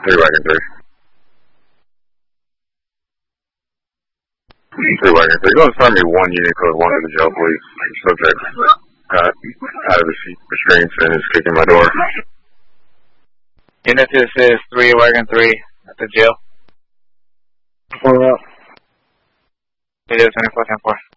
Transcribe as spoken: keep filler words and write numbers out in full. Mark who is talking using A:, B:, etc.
A: Three wagon three. Three wagon three. Go and start me one unit code one to the jail, please. Subject got out of the restraints and is kicking my door.
B: Unit this is three wagon three at the jail.
C: Four up.
B: It is twenty-four ten four.